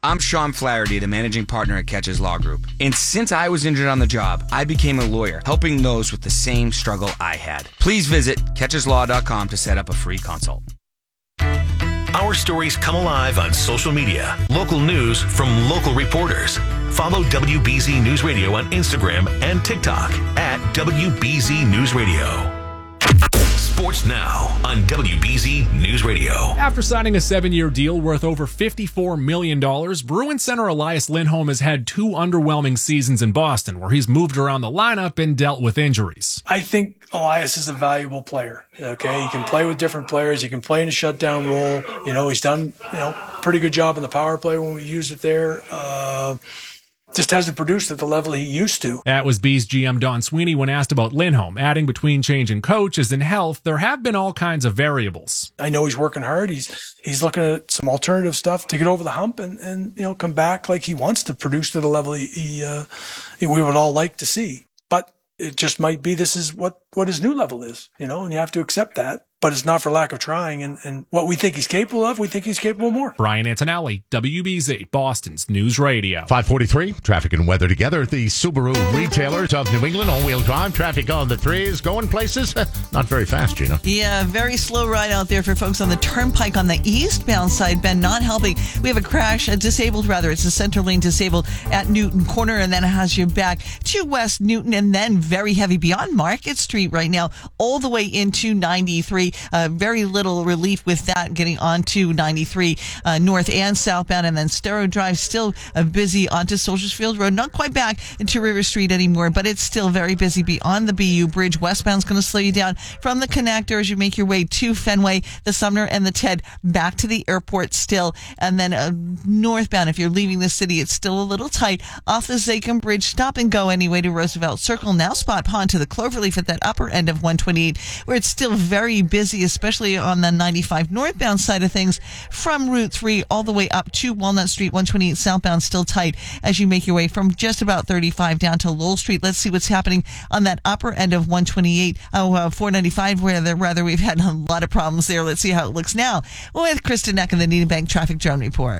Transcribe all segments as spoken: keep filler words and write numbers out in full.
I'm Sean Flaherty, the managing partner at Catches Law Group. And since I was injured on the job, I became a lawyer, helping those with the same struggle I had. Please visit catches law dot com to set up a free consult. Our stories come alive on social media. Local news from local reporters. Follow W B Z News Radio on Instagram and TikTok at W B Z News Radio. Sports now on W B Z News Radio. After signing a seven-year deal worth over fifty-four million dollars, Bruin center Elias Lindholm has had two underwhelming seasons in Boston, where he's moved around the lineup and dealt with injuries. I think Elias is a valuable player. Okay, he can play with different players. He can play in a shutdown role. You know, he's done, you know, pretty good job in the power play when we used it there. Uh, Just hasn't produced at the level he used to. That was B's G M Don Sweeney when asked about Lindholm, adding between change in coaches and health, there have been all kinds of variables. I know he's working hard. He's he's looking at some alternative stuff to get over the hump and, and you know, come back like he wants to produce to the level he, he uh, we would all like to see. But it just might be this is what, what his new level is, you know, and you have to accept that. But it's not for lack of trying. And, and what we think he's capable of, we think he's capable of more. Brian Antonelli, W B Z, Boston's News Radio. five forty-three, traffic and weather together. The Subaru retailers of New England, all-wheel drive, traffic on the threes, going places. Not very fast, Gina. Yeah, very slow ride out there for folks on the turnpike on the eastbound side. Ben, not helping. We have a crash, a disabled rather. It's a center lane disabled at Newton Corner, and then it has you back to West Newton, and then very heavy beyond Market Street right now, all the way into ninety-three. Uh, very little relief with that getting onto ninety-three uh, north and southbound, and then Stero Drive still uh, busy onto Soldiers Field Road. Not quite back into River Street anymore, but it's still very busy beyond the B U Bridge. Westbound's going to slow you down from the connector as you make your way to Fenway, the Sumner, and the Ted, back to the airport still, and then uh, northbound, if you're leaving the city, it's still a little tight off the Zakim Bridge. Stop and go anyway to Roosevelt Circle. Now Spot Pond to the Cloverleaf at that upper end of one twenty-eight, where it's still very busy, especially on the ninety-five northbound side of things from Route three all the way up to Walnut Street. one twenty-eight southbound still tight as you make your way from just about thirty-five down to Lowell Street. Let's see what's happening on that upper end of one twenty-eight, oh, uh, four ninety-five, where the, rather we've had a lot of problems there. Let's see how it looks now with Kristen Eck and the Needham Bank Traffic Drone Report.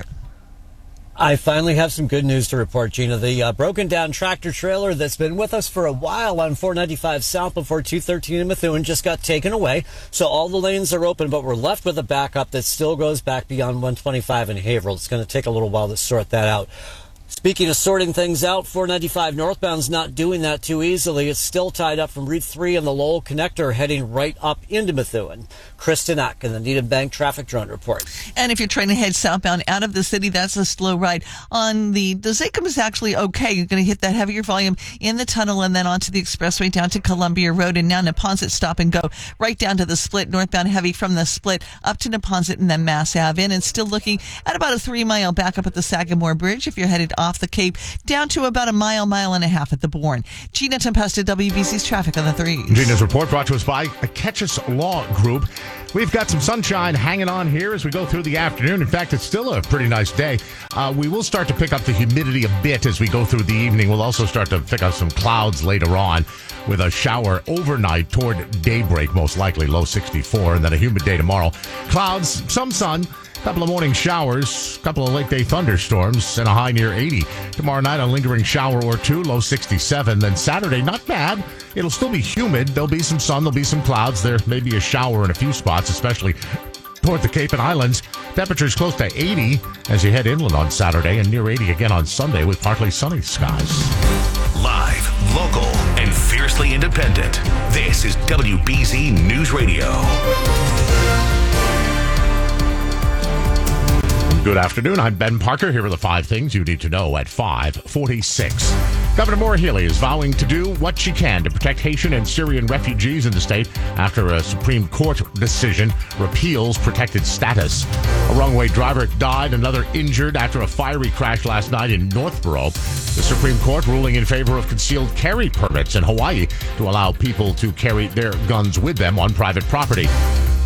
I finally have some good news to report, Gina. The uh, broken down tractor trailer that's been with us for a while on four ninety-five south before two thirteen in Methuen just got taken away. So all the lanes are open, but we're left with a backup that still goes back beyond one twenty-five in Haverhill. It's going to take a little while to sort that out. Speaking of sorting things out, four ninety-five northbound's not doing that too easily. It's still tied up from Route three and the Lowell connector heading right up into Methuen. Kristen Eck in the Needham Bank Traffic Drone Report. And if you're trying to head southbound out of the city, that's a slow ride. On the, the Zakim is actually okay. You're going to hit that heavier volume in the tunnel and then onto the expressway down to Columbia Road, and now Neponset stop and go right down to the Split, northbound heavy from the Split up to Neponset and then Mass Ave in, and still looking at about a three mile back up at the Sagamore Bridge if you're headed off the Cape, down to about a mile, mile and a half at the Bourne. Gina Tempesta, W B C's Traffic on the Threes. Gina's report brought to us by Catches Law Group. We've got some sunshine hanging on here as we go through the afternoon. In fact, it's still a pretty nice day. Uh, we will start to pick up the humidity a bit as we go through the evening. We'll also start to pick up some clouds later on with a shower overnight toward daybreak, most likely low sixty-four, and then a humid day tomorrow. Clouds, some sun, a couple of morning showers, a couple of late day thunderstorms, and a high near eighty. Tomorrow night, a lingering shower or two, low sixty-seven. Then Saturday, not bad. It'll still be humid. There'll be some sun. There'll be some clouds. There may be a shower in a few spots, especially toward the Cape and Islands. Temperatures close to eighty as you head inland on Saturday, and near eighty again on Sunday with partly sunny skies. Live, local, and fiercely independent. This is W B Z News Radio. Good afternoon. I'm Ben Parker. Here are the five things you need to know at five forty-six. Governor Maura Healey is vowing to do what she can to protect Haitian and Syrian refugees in the state after a Supreme Court decision repeals protected status. A wrong-way driver died, another injured after a fiery crash last night in Northborough. The Supreme Court ruling in favor of concealed carry permits in Hawaii to allow people to carry their guns with them on private property.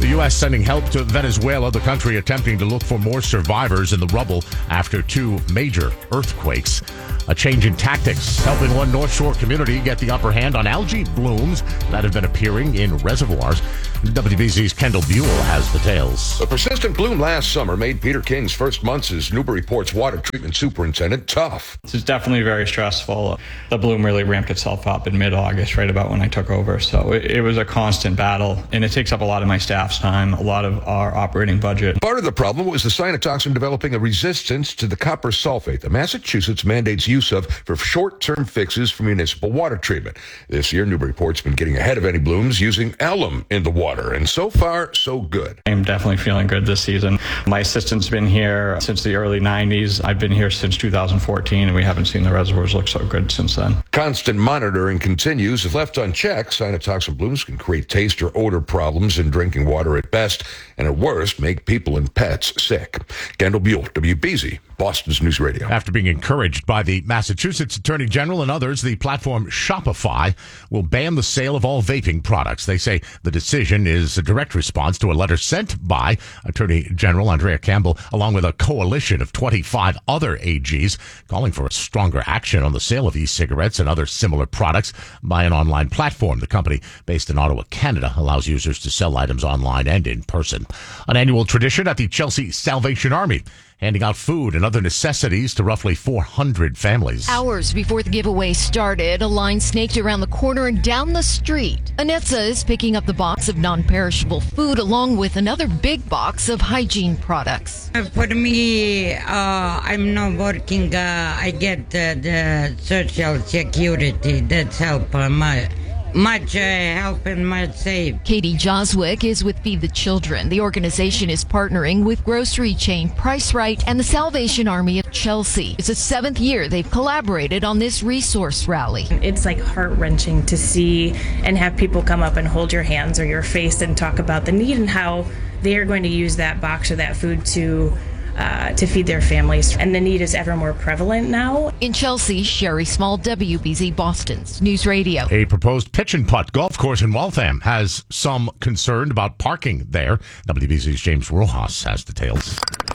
The U S sending help to Venezuela, the country attempting to look for more survivors in the rubble after two major earthquakes. A change in tactics, helping one North Shore community get the upper hand on algae blooms that have been appearing in reservoirs. W B Z's Kendall Buell has the tales. A persistent bloom last summer made Peter King's first months as Newburyport's water treatment superintendent tough. This is definitely very stressful. The bloom really ramped itself up in mid-August, right about when I took over. So it, it was a constant battle, and it takes up a lot of my staff's time, a lot of our operating budget. Part of the problem was the cyanotoxin developing a resistance to the copper sulfate that Massachusetts mandates use of for short-term fixes for municipal water treatment. This year, Newburyport's been getting ahead of any blooms using alum in the water, and so far, so good. I'm definitely feeling good this season. My assistant's been here since the early nineties. I've been here since two thousand fourteen, and we haven't seen the reservoirs look so good since then. Constant monitoring continues. If left unchecked, cyanotoxin blooms can create taste or odor problems in drinking water at best, and at worst, make people and pets sick. Kendall Buell, W B Z, Boston's News Radio. After being encouraged by the Massachusetts Attorney General and others, the platform Shopify will ban the sale of all vaping products. They say the decision is a direct response to a letter sent by Attorney General Andrea Campbell, along with a coalition of twenty-five other A Gs, calling for a stronger action on the sale of e-cigarettes and other similar products by an online platform. The company, based in Ottawa, Canada, allows users to sell items online and in person. An annual tradition at the Chelsea Salvation Army, handing out food and other necessities to roughly four hundred families. Hours before the giveaway started, a line snaked around the corner and down the street. Anetza is picking up the box of non-perishable food along with another big box of hygiene products. For me, uh, I'm not working. Uh, I get uh, the social security. That's help uh, my Much uh, help and much save. Katie Joswick is with Feed the Children. The organization is partnering with grocery chain Price Right and the Salvation Army of Chelsea. It's the seventh year they've collaborated on this resource rally. It's like heart-wrenching to see and have people come up and hold your hands or your face and talk about the need and how they are going to use that box or that food to Uh, to feed their families. And the need is ever more prevalent now. In Chelsea, Sherry Small, W B Z Boston's News Radio. A proposed pitch and putt golf course in Waltham has some concern about parking there. W B Z's James Rojas has details.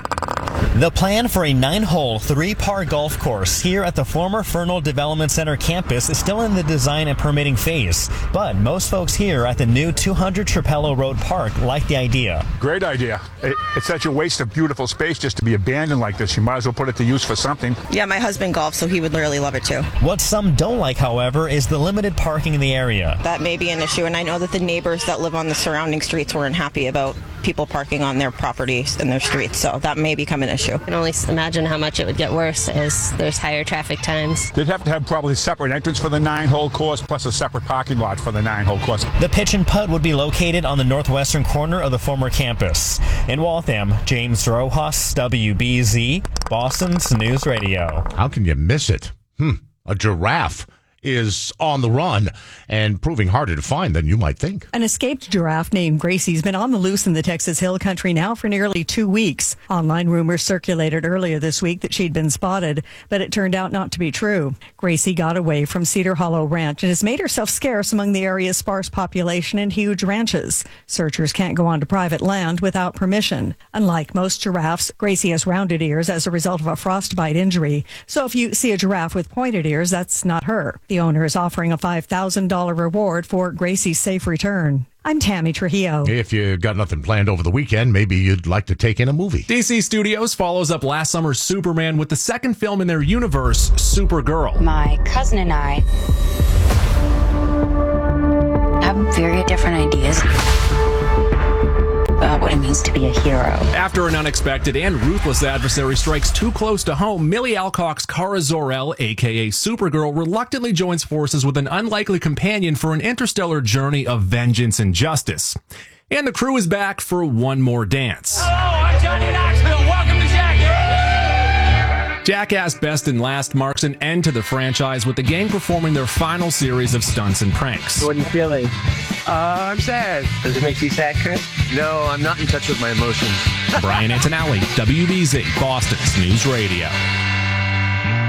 The plan for a nine-hole, three-par golf course here at the former Fernald Development Center campus is still in the design and permitting phase. But most folks here at the new two hundred Trapello Road Park like the idea. Great idea. It, it's such a waste of beautiful space just to be abandoned like this. You might as well put it to use for something. Yeah, my husband golfs, so he would really love it too. What some don't like, however, is the limited parking in the area. That may be an issue, and I know that the neighbors that live on the surrounding streets weren't happy about people parking on their properties and their streets, so that may become an issue. I can only imagine how much it would get worse as there's higher traffic times. They'd have to have probably a separate entrance for the nine-hole course plus a separate parking lot for the nine-hole course. The pitch and putt would be located on the northwestern corner of the former campus. In Waltham, James Rojas, W B Z, Boston's News Radio. How can you miss it? Hmm. A giraffe is on the run and proving harder to find than you might think. An escaped giraffe named Gracie's been on the loose in the Texas Hill Country now for nearly two weeks. Online rumors circulated earlier this week that she'd been spotted, but it turned out not to be true. Gracie got away from Cedar Hollow Ranch and has made herself scarce among the area's sparse population and huge ranches. Searchers can't go onto private land without permission. Unlike most giraffes, Gracie has rounded ears as a result of a frostbite injury. So if you see a giraffe with pointed ears, that's not her. The owner is offering a five thousand dollars reward for Gracie's safe return. I'm Tammy Trujillo. If you got nothing planned over the weekend, maybe you'd like to take in a movie. D C Studios follows up last summer's Superman with the second film in their universe, Supergirl. My cousin and I have very different ideas about what it means to be a hero. After an unexpected and ruthless adversary strikes too close to home, Millie Alcock's Kara Zor-El, aka Supergirl, reluctantly joins forces with an unlikely companion for an interstellar journey of vengeance and justice. And the crew is back for one more dance. Hello, I'm Johnny Knoxville. Welcome to Jackass. Jackass Best and Last marks an end to the franchise with the gang performing their final series of stunts and pranks. What are you feeling? Uh, I'm sad. Does it make you sad, Chris? No, I'm not in touch with my emotions. Brian Antonelli, W B Z, Boston's News Radio.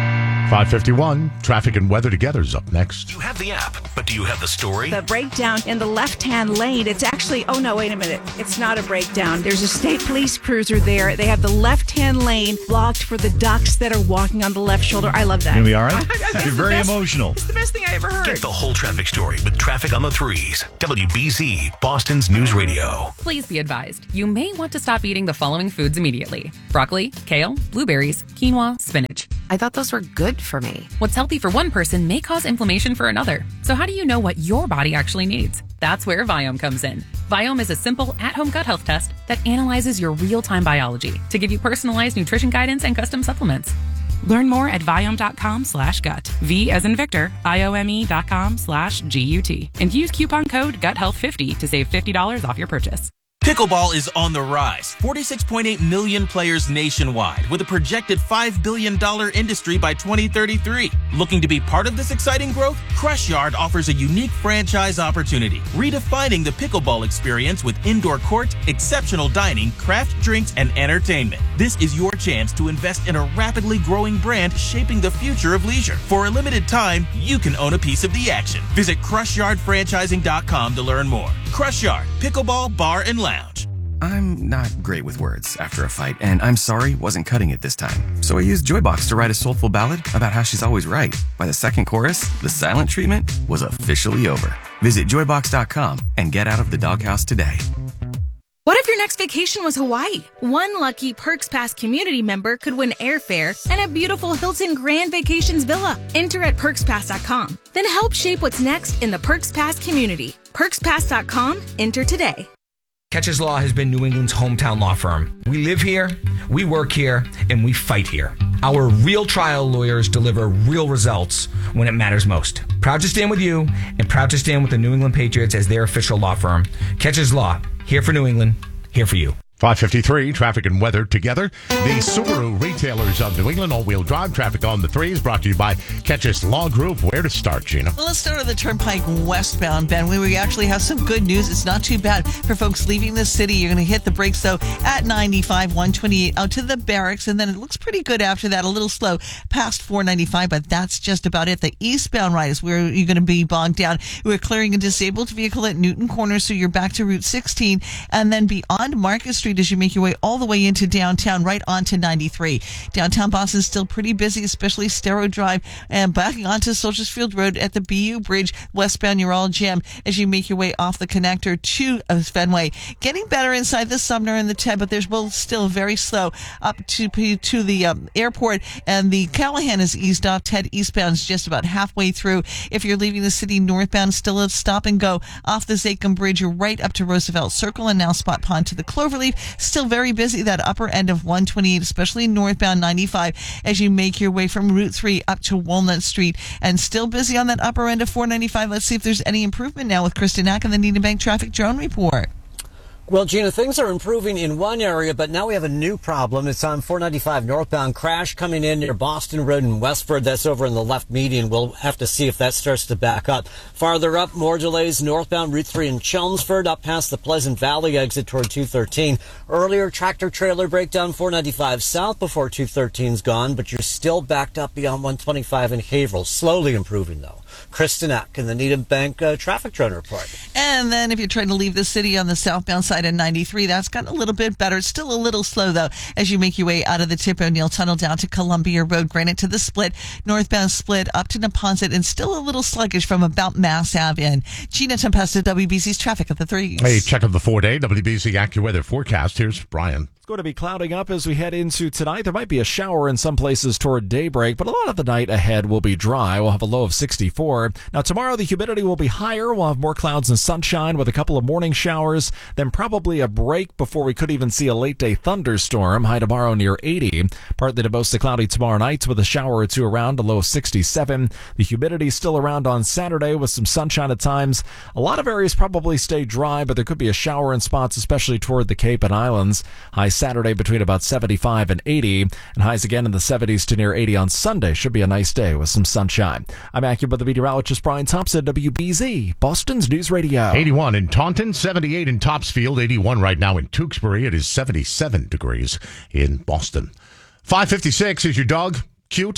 five fifty-one, traffic and weather together is up next. You have the app, but do you have the story? The breakdown in the left-hand lane, it's actually, oh no, wait a minute. It's not a breakdown. There's a state police cruiser there. They have the left-hand lane blocked for the ducks that are walking on the left shoulder. I love that. You'll be all right? It's You're the very best- emotional. It's the best thing I ever heard. Get the whole traffic story with Traffic on the Threes. W B Z, Boston's News Radio. Please be advised, you may want to stop eating the following foods immediately: broccoli, kale, blueberries, quinoa, spinach. I thought those were good for me. What's healthy for one person may cause inflammation for another. So how do you know what your body actually needs? That's where Viome comes in. Viome is a simple at-home gut health test that analyzes your real-time biology to give you personalized nutrition guidance and custom supplements. Learn more at Viome.com slash gut. V as in Victor, I-O-M-E dot com slash G-U-T. And use coupon code gut health fifty to save fifty dollars off your purchase. Pickleball is on the rise. forty-six point eight million players nationwide, with a projected five billion dollars industry by twenty thirty-three. Looking to be part of this exciting growth? Crush Yard offers a unique franchise opportunity, redefining the pickleball experience with indoor court, exceptional dining, craft drinks, and entertainment. This is your chance to invest in a rapidly growing brand shaping the future of leisure. For a limited time, you can own a piece of the action. Visit crush yard franchising dot com to learn more. Crush Yard, Pickleball Bar and Lounge. I'm not great with words after a fight, and I'm sorry wasn't cutting it this time. So I used Joybox to write a soulful ballad about how she's always right. By the second chorus, the silent treatment was officially over. Visit joybox dot com and get out of the doghouse today. What if your next vacation was Hawaii? One lucky Perks Pass community member could win airfare and a beautiful Hilton Grand Vacations villa. Enter at perks pass dot com. Then help shape what's next in the Perks Pass community. perks pass dot com. Enter today. Catches Law has been New England's hometown law firm. We live here, we work here, and we fight here. Our real trial lawyers deliver real results when it matters most. Proud to stand with you and proud to stand with the New England Patriots as their official law firm. Catches Law, here for New England, here for you. five fifty-three, traffic and weather together. The Subaru retailers of New England, all-wheel drive traffic on the threes, brought to you by Catches Law Group. Where to start, Gina? Well, let's start on the Turnpike westbound, Ben. We actually have some good news. It's not too bad for folks leaving the city. You're going to hit the brakes, though, at ninety-five, one twenty-eight out to the barracks, and then it looks pretty good after that. A little slow past four ninety-five, but that's just about it. The eastbound ride is where you're going to be bogged down. We're clearing a disabled vehicle at Newton Corner, so you're back to Route sixteen, and then beyond Market Street as you make your way all the way into downtown, right onto ninety-three. Downtown Boston's still pretty busy, especially Stero Drive, and backing onto Soldiers Field Road at the B U Bridge. Westbound, you're all jammed as you make your way off the connector to uh, Fenway. Getting better inside the Sumner and the Ted, but there's both still very slow up to to the um, airport, and the Callahan is eased off. Ted eastbound is just about halfway through. If you're leaving the city northbound, still a stop and go off the Zakim Bridge. You're right up to Roosevelt Circle and now Spot Pond to the Cloverleaf. Still very busy, that upper end of one twenty-eight, especially northbound ninety-five as you make your way from Route three up to Walnut Street, and still busy on that upper end of four ninety-five. Let's see if there's any improvement now with Kristen Ack and the Needham Bank Traffic Drone Report. Well, Gina, things are improving in one area, but now we have a new problem. It's on four ninety-five northbound, crash coming in near Boston Road in Westford. That's over in the left median. We'll have to see if that starts to back up. Farther up, more delays northbound Route three in Chelmsford, up past the Pleasant Valley exit toward two thirteen. Earlier, tractor trailer breakdown four ninety-five south before two thirteen's gone, but you're still backed up beyond one twenty-five in Haverhill. Slowly improving, though. Kristen Ack in the Needham Bank uh, Traffic Drone Report. And then if you're trying to leave the city on the southbound side of ninety-three, that's gotten a little bit better. It's still a little slow, though, as you make your way out of the Tip O'Neill Tunnel down to Columbia Road, Granite to the Split, northbound Split up to Neponset, and still a little sluggish from about Mass Ave in. Gina Tempesta, W B C's Traffic at the Threes. Hey, check out the four-day W B C AccuWeather forecast. Here's Brian. It's going to be clouding up as we head into tonight. There might be a shower in some places toward daybreak, but a lot of the night ahead will be dry. We'll have a low of sixty-four. Now, tomorrow the humidity will be higher. We'll have more clouds and sunshine with a couple of morning showers, then probably a break before we could even see a late-day thunderstorm. High tomorrow near eighty. Partly to mostly cloudy tomorrow night with a shower or two around, a low of sixty-seven. The humidity still around on Saturday with some sunshine at times. A lot of areas probably stay dry, but there could be a shower in spots, especially toward the Cape and Islands. High Saturday between about seventy-five and eighty, and highs again in the seventies to near eighty on Sunday. Should be a nice day with some sunshine. I'm AccuWeather meteorologist Brian Thompson, W B Z, Boston's News Radio. eighty-one in Taunton, seventy-eight in Topsfield, eighty-one right now in Tewksbury. It is seventy-seven degrees in Boston. five fifty-six, is your dog cute?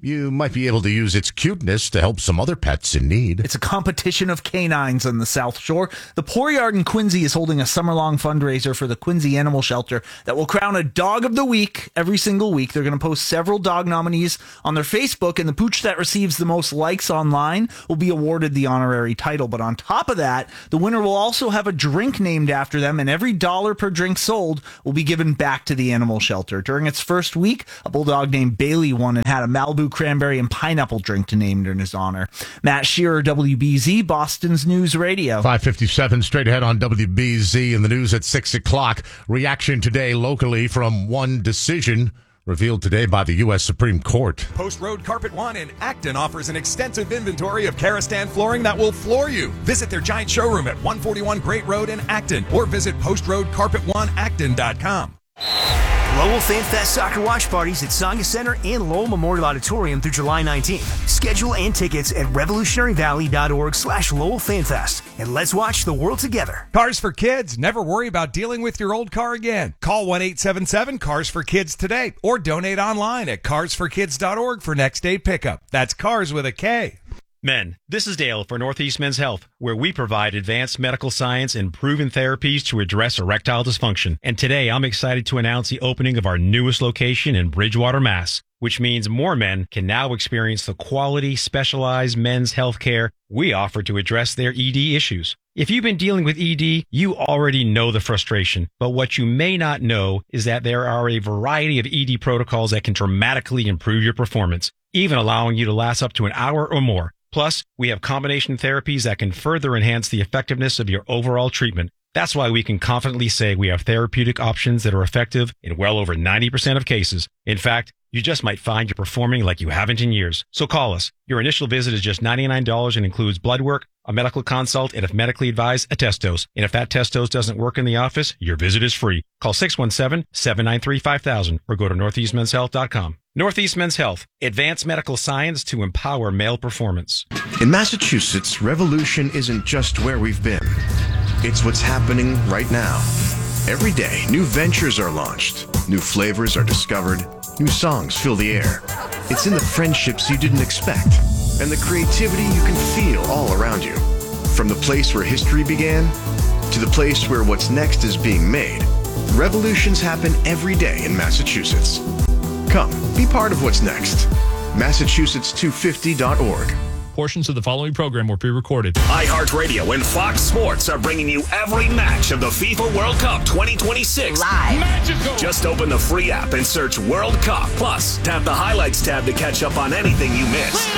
you might be able to use its cuteness to help some other pets in need. It's a competition of canines on the South Shore. The Poor Yard in Quincy is holding a summer-long fundraiser for the Quincy Animal Shelter that will crown a Dog of the Week every single week. They're going to post several dog nominees on their Facebook, and the pooch that receives the most likes online will be awarded the honorary title. But on top of that, the winner will also have a drink named after them, and every dollar per drink sold will be given back to the animal shelter. During its first week, a bulldog named Bailey won and had a Malibu cranberry and pineapple drink to name in his honor. Matt Shearer, W B Z, Boston's News Radio. five fifty-seven straight ahead on W B Z in the news at six o'clock. Reaction today locally from one decision revealed today by the U S Supreme Court. Post Road Carpet One in Acton offers an extensive inventory of Karastan flooring that will floor you. Visit their giant showroom at one forty-one Great Road in Acton or visit post road carpet one acton dot com. Lowell Fan Fest soccer watch parties at Saga Center and Lowell Memorial Auditorium through July nineteenth. Schedule and tickets at revolutionary valley dot org slash Lowell Fan Fest. And let's watch the world together. Cars for Kids. Never worry about dealing with your old car again. Call one eight seven seven cars for kids today or donate online at cars for kids dot org for next day pickup. That's cars with a K. Men, this is Dale for Northeast Men's Health, where we provide advanced medical science and proven therapies to address erectile dysfunction. And today, I'm excited to announce the opening of our newest location in Bridgewater, Mass., which means more men can now experience the quality, specialized men's health care we offer to address their E D issues. If you've been dealing with E D, you already know the frustration. But what you may not know is that there are a variety of E D protocols that can dramatically improve your performance, even allowing you to last up to an hour or more. Plus, we have combination therapies that can further enhance the effectiveness of your overall treatment. That's why we can confidently say we have therapeutic options that are effective in well over ninety percent of cases. In fact, you just might find you're performing like you haven't in years. So call us. Your initial visit is just ninety-nine dollars and includes blood work, a medical consult, and if medically advised, a test dose. And if that test dose doesn't work in the office, your visit is free. Call six one seven, seven nine three, five thousand or go to northeast men's health dot com. Northeast Men's Health, advanced medical science to empower male performance. In Massachusetts, revolution isn't just where we've been. It's what's happening right now. Every day, new ventures are launched, new flavors are discovered, new songs fill the air. It's in the friendships you didn't expect, and the creativity you can feel all around you. From the place where history began, to the place where what's next is being made, revolutions happen every day in Massachusetts. Come, be part of what's next. Massachusetts two fifty dot org. Portions of the following program were pre-recorded. iHeartRadio and Fox Sports are bringing you every match of the FIFA World Cup twenty twenty-six. Live. Magical. Just open the free app and search World Cup. Plus, tap the Highlights tab to catch up on anything you missed.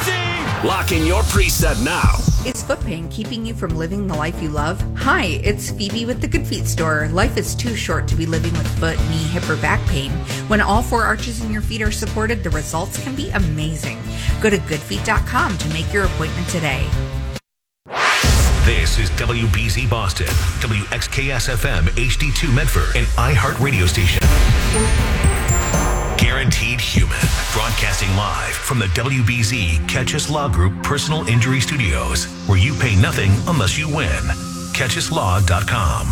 Lock in your preset now. Is foot pain keeping you from living the life you love? Hi, it's Phoebe with the Good Feet store. Life is too short to be living with foot, knee, hip, or back pain. When all four arches in your feet are supported, the results can be amazing. Go to good feet dot com to make your appointment today. This is W B Z Boston, W X K S F M H D two Medford, and iHeart Radio Station. Guaranteed Human, broadcasting live from the W B Z Catch Us Law Group Personal Injury Studios, where you pay nothing unless you win. catch us law dot com.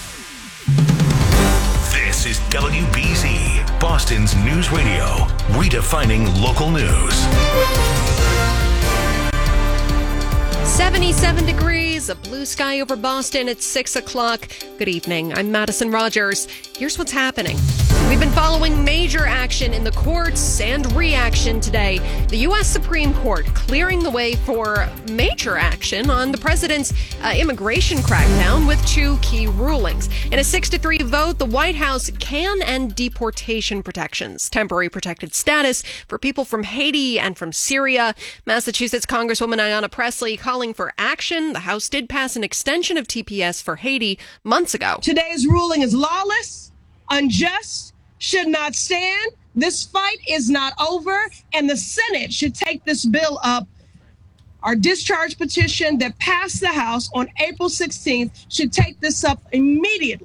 This is W B Z, Boston's news radio, redefining local news. seventy-seven degrees, a blue sky over Boston at six o'clock. Good evening. I'm Madison Rogers. Here's what's happening. We've been following major action in the courts and reaction today. The U S Supreme Court clearing the way for major action on the president's uh, immigration crackdown with two key rulings. In a six to three vote, the White House can end deportation protections, temporary protected status for people from Haiti and from Syria. Massachusetts Congresswoman Ayanna Pressley calling for action. The House did pass an extension of T P S for Haiti months ago. Today's ruling is lawless, unjust, should not stand. This fight is not over, and the Senate should take this bill up. Our discharge petition that passed the House on April sixteenth should take this up immediately.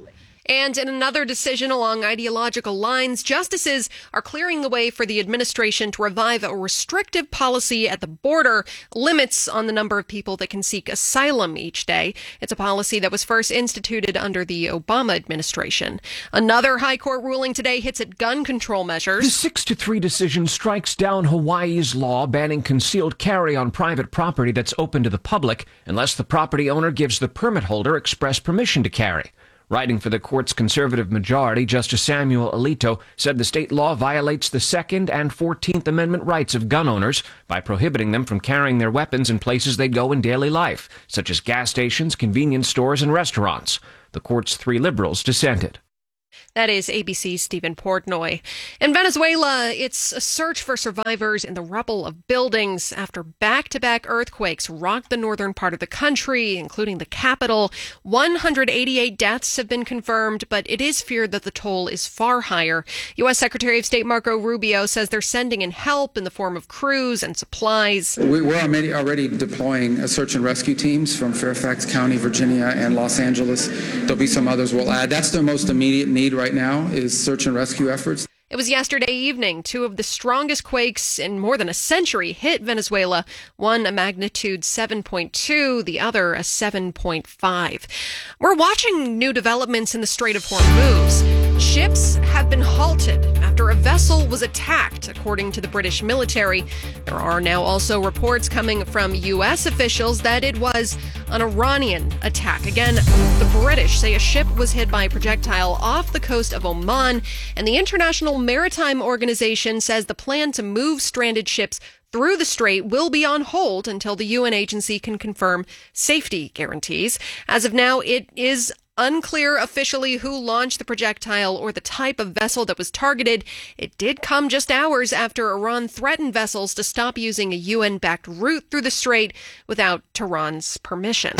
And in another decision along ideological lines, justices are clearing the way for the administration to revive a restrictive policy at the border, limits on the number of people that can seek asylum each day. It's a policy that was first instituted under the Obama administration. Another high court ruling today hits at gun control measures. The six to three decision strikes down Hawaii's law banning concealed carry on private property that's open to the public unless the property owner gives the permit holder express permission to carry. Writing for the court's conservative majority, Justice Samuel Alito said the state law violates the Second and Fourteenth Amendment rights of gun owners by prohibiting them from carrying their weapons in places they go in daily life, such as gas stations, convenience stores, and restaurants. The court's three liberals dissented. That is A B C's Stephen Portnoy. In Venezuela, it's a search for survivors in the rubble of buildings after back-to-back earthquakes rocked the northern part of the country, including the capital. one hundred eighty-eight deaths have been confirmed, but it is feared that the toll is far higher. U S. Secretary of State Marco Rubio says they're sending in help in the form of crews and supplies. We were already, already deploying a search and rescue teams from Fairfax County, Virginia, and Los Angeles. There'll be some others we'll add. That's the most immediate need right now is search and rescue efforts. It was yesterday evening. Two of the strongest quakes in more than a century hit Venezuela. One a magnitude seven point two, the other a seven point five. We're watching new developments in the Strait of Hormuz. Ships have been halted after a vessel was attacked, according to the British military. There are now also reports coming from U S officials that it was an Iranian attack. Again, the British say a ship was hit by a projectile off the coast of Oman, and the International Maritime Organization says the plan to move stranded ships through the strait will be on hold until the U N agency can confirm safety guarantees. As of now, it is unclear officially who launched the projectile or the type of vessel that was targeted. It did come just hours after Iran threatened vessels to stop using a U N-backed route through the strait without Tehran's permission.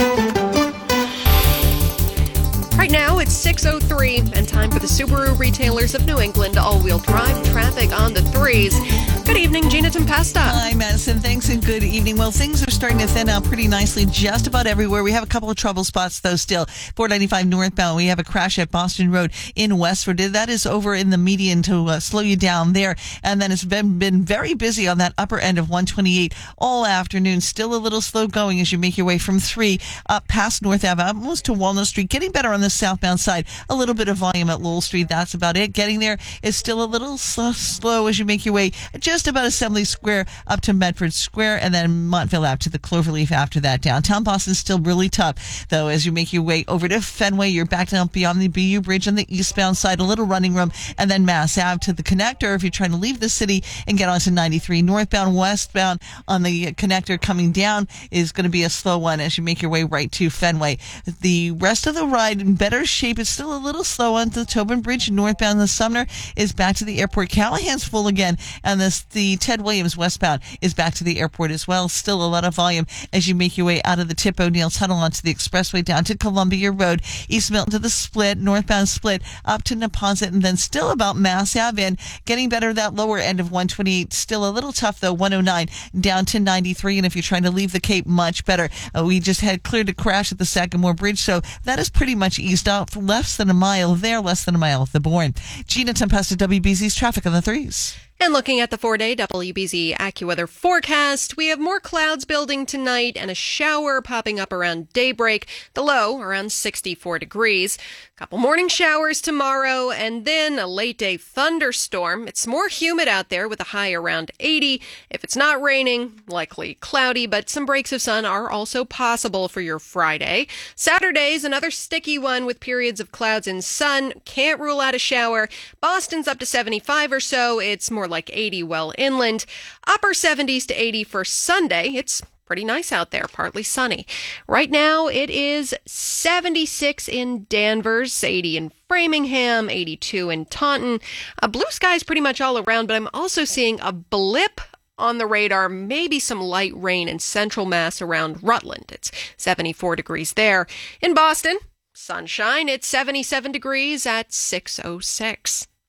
Right now, it's six oh three, and time for the Subaru retailers of New England all-wheel drive traffic on the threes. Good evening, Gina Tempesta. Hi, Madison. Thanks and good evening. Well, things are starting to thin out pretty nicely just about everywhere. We have a couple of trouble spots, though, still. four ninety-five northbound, we have a crash at Boston Road in Westford. That is over in the median to uh, slow you down there. And then it's been, been very busy on that upper end of one twenty-eight all afternoon. Still a little slow going as you make your way from three up past North Ave, almost to Walnut Street. Getting better on the southbound side. A little bit of volume at Lowell Street. That's about it. Getting there is still a little slow, slow as you make your way just about Assembly Square up to Medford Square, and then Montville Ave to the Cloverleaf after that. Downtown Boston's still really tough, though, as you make your way over to Fenway. You're back down beyond the B U Bridge on the eastbound side, a little running room, and then Mass Ave to the connector if you're trying to leave the city and get onto ninety-three. Northbound, westbound on the connector coming down is going to be a slow one as you make your way right to Fenway. The rest of the ride in better shape. It's still a little slow on the Tobin Bridge. Northbound, the Sumner is back to the airport. Callahan's full again, and this, the Ted Williams westbound is back to the airport as well. Still a lot of volume as you make your way out of the Tip O'Neill Tunnel onto the expressway down to Columbia Road, East Milton to the Split, northbound Split up to Neponset, and then still about Mass Ave in. Getting better that lower end of one twenty-eight. Still a little tough though, one oh nine down to ninety-three, and if you're trying to leave the Cape, much better. Uh, we just had cleared a crash at the Sagamore Bridge, so that is pretty much eased out. Less than a mile there, less than a mile at the Bourne. Gina Tempesta, W B Z's traffic on the threes. And looking at the four-day W B Z AccuWeather forecast, we have more clouds building tonight and a shower popping up around daybreak. The low around sixty-four degrees. Couple morning showers tomorrow, and then a late-day thunderstorm. It's more humid out there with a high around eighty. If it's not raining, likely cloudy, but some breaks of sun are also possible for your Friday. Saturday's another sticky one with periods of clouds and sun. Can't rule out a shower. Boston's up to seventy-five or so. It's more like eighty well inland. Upper seventies to eighty for Sunday. It's pretty nice out there, partly sunny. Right now, it is seventy-six in Danvers, eighty in Framingham, eighty-two in Taunton. Uh, blue skies pretty much all around, but I'm also seeing a blip on the radar, maybe some light rain in central Mass around Rutland. It's seventy-four degrees there. In Boston, sunshine, it's seventy-seven degrees at six oh six.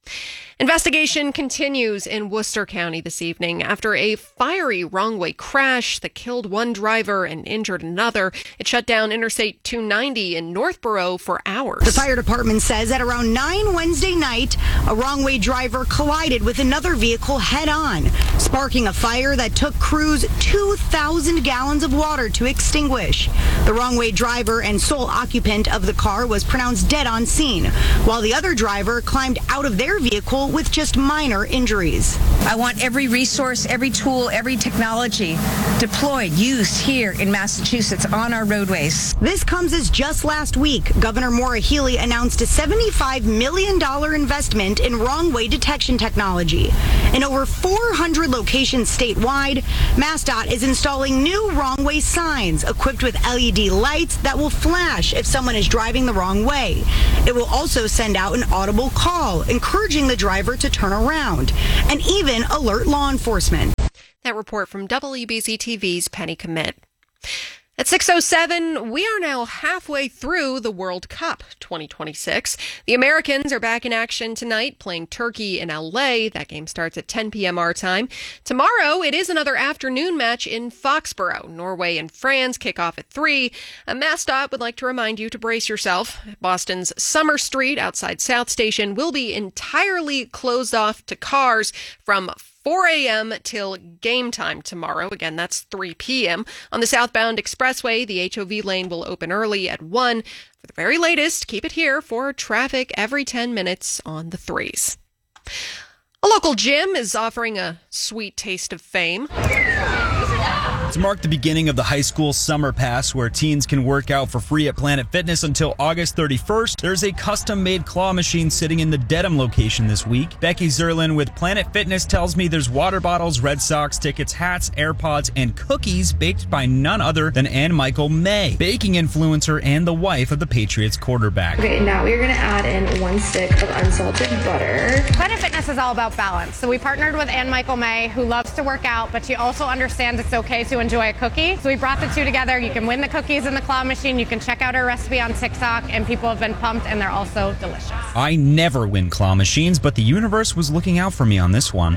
Investigation continues in Worcester County this evening after a fiery wrong-way crash that killed one driver and injured another. It shut down Interstate two ninety in Northborough for hours. The fire department says at around nine Wednesday night, a wrong-way driver collided with another vehicle head-on, sparking a fire that took crews two thousand gallons of water to extinguish. The wrong-way driver and sole occupant of the car was pronounced dead on scene, while the other driver climbed out of their vehicle with just minor injuries. I want every resource, every tool, every technology deployed, used here in Massachusetts on our roadways. This comes as just last week, Governor Maura Healey announced a seventy-five million dollars investment in wrong-way detection technology. In over four hundred locations statewide, MassDOT is installing new wrong-way signs equipped with L E D lights that will flash if someone is driving the wrong way. It will also send out an audible call, encouraging the driver to turn around, and even alert law enforcement. That report from W B Z T V's Penny Commit. At six oh seven, we are now halfway through the World Cup twenty twenty-six. The Americans are back in action tonight, playing Turkey in L A. That game starts at ten p.m. our time. Tomorrow, it is another afternoon match in Foxborough. Norway and France kick off at three. A MassDOT would like to remind you to brace yourself. Boston's Summer Street outside South Station will be entirely closed off to cars from four a.m. till game time tomorrow. Again, that's three p.m. On the southbound expressway, the H O V lane will open early at one. For the very latest, keep it here for traffic every ten minutes on the threes. A local gym is offering a sweet taste of fame. To mark the beginning of the high school summer pass, where teens can work out for free at Planet Fitness until August thirty-first, there's a custom-made claw machine sitting in the Dedham location this week. Becky Zerlin with Planet Fitness tells me there's water bottles, Red Sox tickets, hats, AirPods, and cookies baked by none other than Ann Michael May, baking influencer and the wife of the Patriots quarterback. Okay, now we're going to add in one stick of unsalted butter. Planet Fitness is all about balance. So we partnered with Ann Michael May, who loves to work out, but she also understands it's okay to enjoy a cookie. So we brought the two together. You can win the cookies in the claw machine. You can check out our recipe on TikTok, and people have been pumped, and they're also delicious. I never win claw machines, but the universe was looking out for me on this one.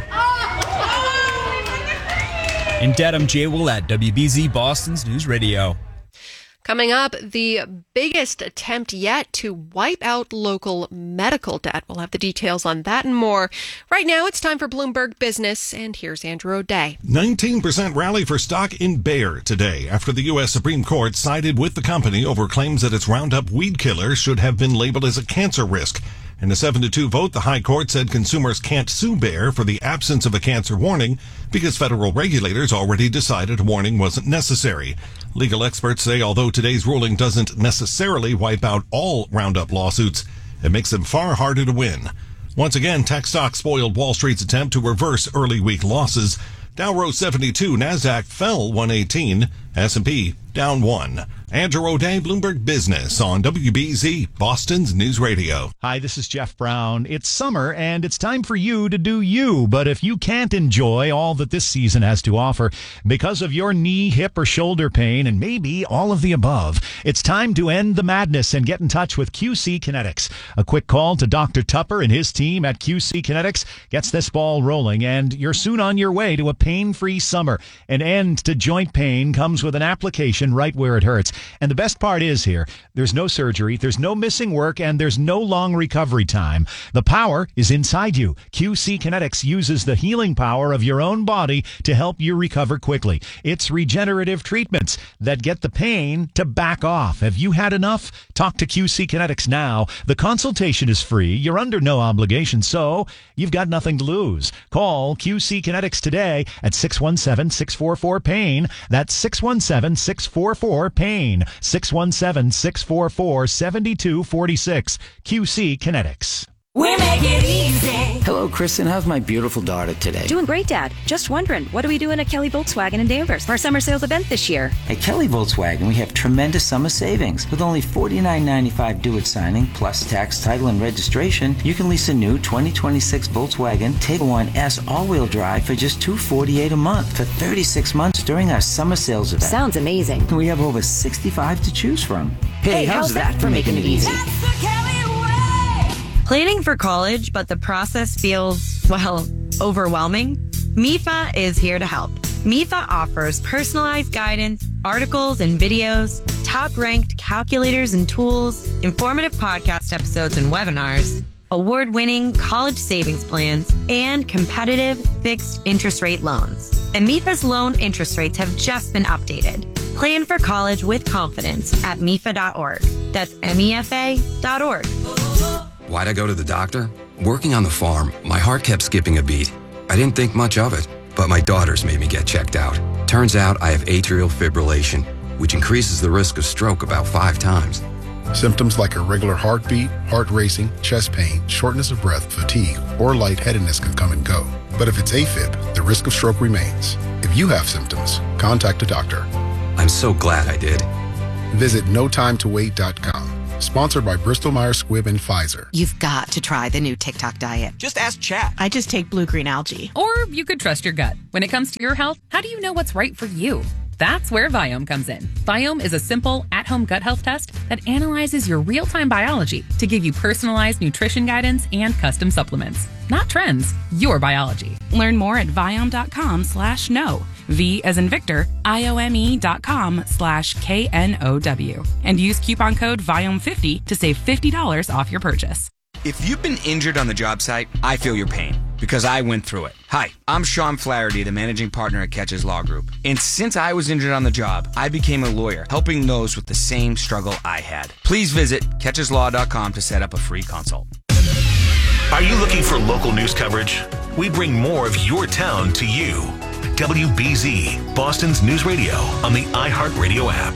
In Dedham, Jay Willett, W B Z Boston's News Radio. Coming up, the biggest attempt yet to wipe out local medical debt. We'll have the details on that and more. Right now, it's time for Bloomberg Business, and here's Andrew O'Day. nineteen percent rally for stock in Bayer today after the U S Supreme Court sided with the company over claims that its Roundup weed killer should have been labeled as a cancer risk. In a seven to two vote, the High Court said consumers can't sue Bayer for the absence of a cancer warning because federal regulators already decided a warning wasn't necessary. Legal experts say although today's ruling doesn't necessarily wipe out all Roundup lawsuits, it makes them far harder to win. Once again, tech stocks spoiled Wall Street's attempt to reverse early week losses. Dow rose seventy-two, NASDAQ fell one eighteen, S and P down one. Andrew O'Day, Bloomberg Business on W B Z, Boston's News Radio. Hi, this is Jeff Brown. It's summer, and it's time for you to do you. But if you can't enjoy all that this season has to offer because of your knee, hip, or shoulder pain, and maybe all of the above, it's time to end the madness and get in touch with Q C Kinetics. A quick call to Doctor Tupper and his team at Q C Kinetics gets this ball rolling, and you're soon on your way to a pain-free summer. An end to joint pain comes with an application right where it hurts. And the best part is here, there's no surgery, there's no missing work, and there's no long recovery time. The power is inside you. Q C Kinetics uses the healing power of your own body to help you recover quickly. It's regenerative treatments that get the pain to back off. Have you had enough? Talk to Q C Kinetics now. The consultation is free. You're under no obligation, so you've got nothing to lose. Call Q C Kinetics today at six one seven, six four four, PAIN. That's six one seven, six four four, PAIN. six one seven, six four four, seven two four six. Q C Kinetics. We make it easy. Hello, Kristen. How's my beautiful daughter today? Doing great, Dad. Just wondering, what are we doing at Kelly Volkswagen in Danvers for our summer sales event this year? At Kelly Volkswagen, we have tremendous summer savings. With only forty-nine ninety-five due at signing, plus tax, title, and registration, you can lease a new twenty twenty-six Volkswagen Tiguan one S all-wheel drive for just two hundred forty-eight dollars a month for thirty-six months during our summer sales event. Sounds amazing. We have over sixty-five to choose from. Hey, how's, how's that, that for making, making it easy? easy? Planning for college, but the process feels, well, overwhelming? M I F A is here to help. M I F A offers personalized guidance, articles and videos, top-ranked calculators and tools, informative podcast episodes and webinars, award-winning college savings plans, and competitive fixed interest rate loans. And M I F A's loan interest rates have just been updated. Plan for college with confidence at M I F A dot org. That's M E F A dot org. Why'd I go to the doctor? Working on the farm, my heart kept skipping a beat. I didn't think much of it, but my daughters made me get checked out. Turns out I have atrial fibrillation, which increases the risk of stroke about five times. Symptoms like irregular heartbeat, heart racing, chest pain, shortness of breath, fatigue, or lightheadedness can come and go. But if it's AFib, the risk of stroke remains. If you have symptoms, contact a doctor. I'm so glad I did. Visit no time to wait dot com. Sponsored by Bristol Myers Squibb and Pfizer. You've got to try the new TikTok diet. Just ask chat. I just take blue-green algae. Or you could trust your gut. When it comes to your health, how do you know what's right for you? That's where Viome comes in. Viome is a simple, at-home gut health test that analyzes your real-time biology to give you personalized nutrition guidance and custom supplements. Not trends, your biology. Learn more at Viome.com slash no. V as in Victor, I-O-M-E dot com slash K N O W. And use coupon code Viome fifty to save fifty dollars off your purchase. If you've been injured on the job site, I feel your pain because I went through it. Hi, I'm Sean Flaherty, the managing partner at Catches Law Group. And since I was injured on the job, I became a lawyer, helping those with the same struggle I had. Please visit catches law dot com to set up a free consult. Are you looking for local news coverage? We bring more of your town to you. W B Z, Boston's news radio on the iHeartRadio app.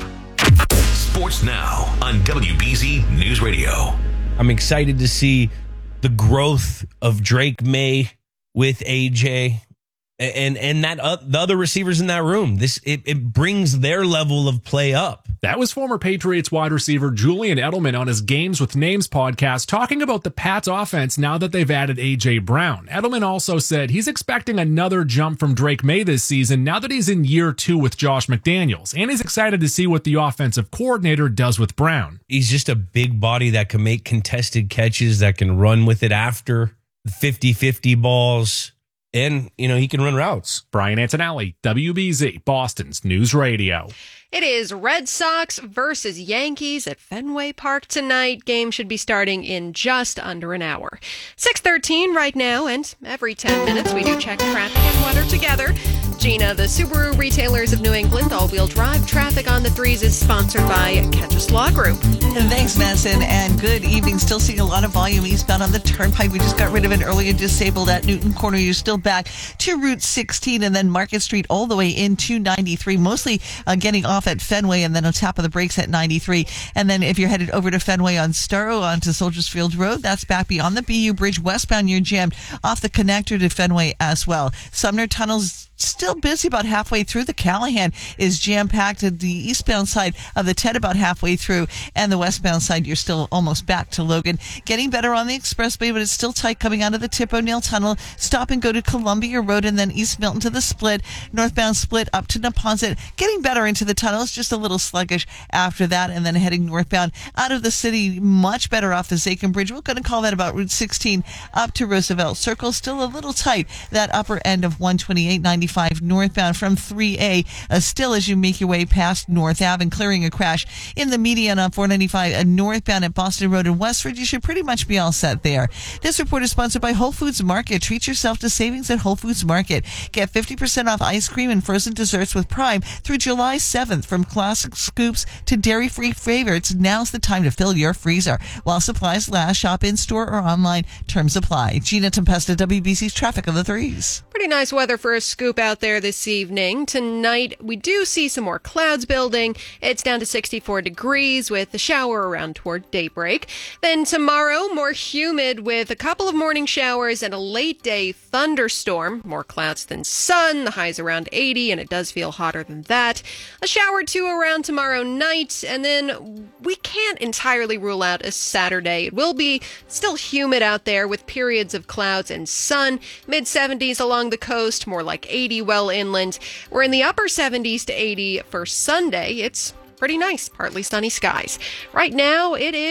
Sports Now on W B Z News Radio. I'm excited to see the growth of Drake May with A J and and that uh, the other receivers in that room. This it, it brings their level of play up. That was former Patriots wide receiver Julian Edelman on his Games with Names podcast talking about the Pats offense now that they've added A J Brown. Edelman also said he's expecting another jump from Drake May this season now that he's in year two with Josh McDaniels, and he's excited to see what the offensive coordinator does with Brown. He's just a big body that can make contested catches, that can run with it after fifty-fifty balls. And, you know, he can run routes. Brian Antonelli, W B Z, Boston's News Radio. It is Red Sox versus Yankees at Fenway Park tonight. Game should be starting in just under an hour. six thirteen right now, and every ten minutes we do check traffic and weather together. Gina, the Subaru Retailers of New England all-wheel drive traffic on the threes is sponsored by Catches Law Group. And thanks, Madison, and good evening. Still seeing a lot of volume eastbound on the Turnpike. We just got rid of an earlier disabled at Newton Corner. You're still back to Route sixteen and then Market Street all the way into ninety-three, mostly uh, getting off at Fenway and then on top of the brakes at ninety-three. And then if you're headed over to Fenway on Storrow onto Soldiers Field Road, that's back beyond the B U Bridge westbound. You're jammed off the connector to Fenway as well. Sumner Tunnel's still busy about halfway through. The Callahan is jam-packed at the eastbound side of the Ted about halfway through, and the westbound side you're still almost back to Logan. Getting better on the expressway, but it's still tight coming out of the Tip O'Neill Tunnel. Stop and go to Columbia Road and then East Milton to the Split. Northbound Split up to Neponset. Getting better into the tunnel. It's just a little sluggish after that, and then heading northbound out of the city, much better off the Zachem Bridge. We're going to call that about Route sixteen up to Roosevelt Circle. Still a little tight, that upper end of one twenty-eight ninety-five northbound from three A, uh, still as you make your way past North Ave and clearing a crash in the median on four ninety-five uh, northbound at Boston Road in Westford. You should pretty much be all set there. This report is sponsored by Whole Foods Market. Treat yourself to savings at Whole Foods Market. Get fifty percent off ice cream and frozen desserts with Prime through July seventh. From classic scoops to dairy-free favorites, now's the time to fill your freezer. While supplies last, shop in-store or online. Terms apply. Gina Tempesta, W B C's Traffic on the Threes. Pretty nice weather for a scoop out there this evening. Tonight, we do see some more clouds building. It's down to sixty-four degrees with a shower around toward daybreak. Then tomorrow, more humid with a couple of morning showers and a late day thunderstorm. More clouds than sun. The high's around eighty, and it does feel hotter than that. A shower or two around tomorrow night, and then we can't entirely rule out a Saturday. It will be still humid out there with periods of clouds and sun. mid seventies along the coast, more like eighty well inland. We're in the upper seventies to eighty for Sunday. It's pretty nice, partly sunny skies. Right now, it is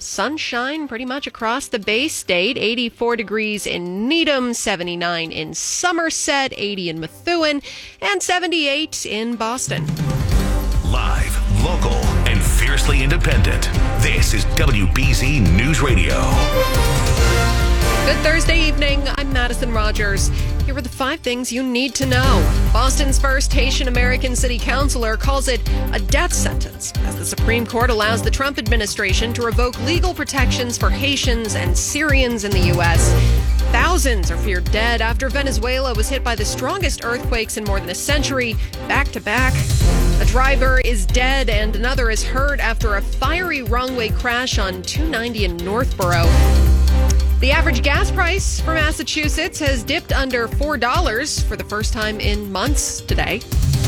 sunshine pretty much across the Bay State. eighty-four degrees in Needham, seventy-nine in Somerset, eighty in Methuen, and seventy-eight in Boston. Live, local, and fiercely independent. This is W B Z News Radio. Good Thursday evening. I'm Madison Rogers. Here are the five things you need to know. Boston's first Haitian American city councilor calls it a death sentence as the Supreme Court allows the Trump administration to revoke legal protections for Haitians and Syrians in the U S. Thousands are feared dead after Venezuela was hit by the strongest earthquakes in more than a century, back to back. A driver is dead and another is hurt after a fiery runway crash on two ninety in Northborough. The average gas price for Massachusetts has dipped under four dollars for the first time in months today.